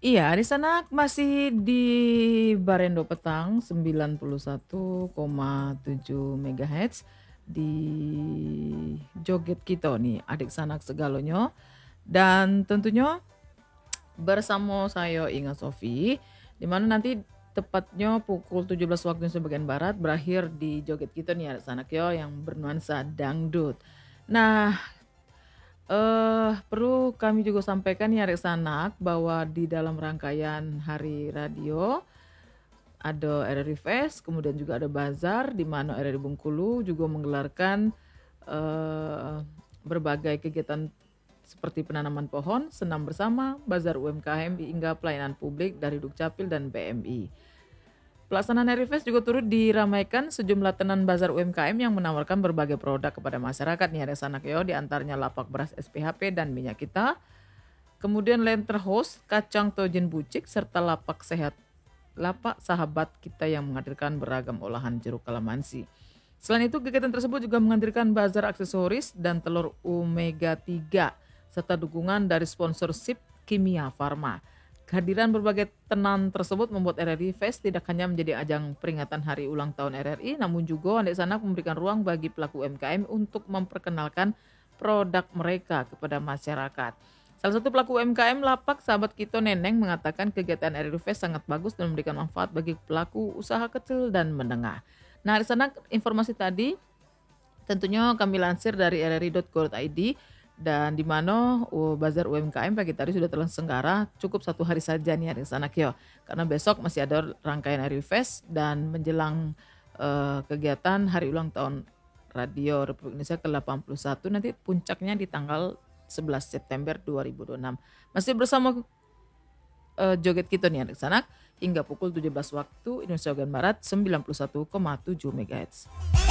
Iya, di sana masih di Barendo Petang 91,7 MHz di Joget Kito nih, adik sanak segalonyo. Dan tentunya bersama saya Inga Sofi, di mana nanti tepatnya pukul 17 waktu Indonesia bagian Barat berakhir di Joget Kito nih adik sanak yo yang bernuansa dangdut. Nah, perlu kami juga sampaikan ya adik sanak bahwa di dalam rangkaian Hari Radio ada RRI Fest, kemudian juga ada bazar di mana RRI Bengkulu juga menggelarkan eh, berbagai kegiatan seperti penanaman pohon, senam bersama, bazar UMKM hingga pelayanan publik dari Dukcapil dan PMI. Pelaksanaan RRI Fest juga turut diramaikan sejumlah tenan bazar UMKM yang menawarkan berbagai produk kepada masyarakat nih ada sanak yo, di antaranya lapak beras SPHP dan minyak kita, kemudian lenter host, kacang tojen bucik, serta lapak sahabat kita yang menghadirkan beragam olahan jeruk kalamansi. Selain itu, kegiatan tersebut juga menghadirkan bazar aksesoris dan telur omega 3 serta dukungan dari sponsorship Kimia Farma. Kehadiran berbagai tenan tersebut membuat RRI Fest tidak hanya menjadi ajang peringatan hari ulang tahun RRI, namun juga Andek Sanak memberikan ruang bagi pelaku UMKM untuk memperkenalkan produk mereka kepada masyarakat. Salah satu pelaku UMKM Lapak Sahabat Kito Neneng mengatakan kegiatan RRI Fest sangat bagus dan memberikan manfaat bagi pelaku usaha kecil dan menengah. Nah, di sana informasi tadi tentunya kami lansir dari rri.co.id dan di mana bazar UMKM pagi tadi sudah terselenggara cukup satu hari saja nih di sana Kyo. Karena besok masih ada rangkaian RRI Fest dan menjelang kegiatan hari ulang tahun Radio Republik Indonesia ke-81 nanti puncaknya di tanggal 11 September 2026. Masih bersama Joget Kito nih anak sanak hingga pukul 17 waktu Indonesia bagian Barat 91,7 MHz.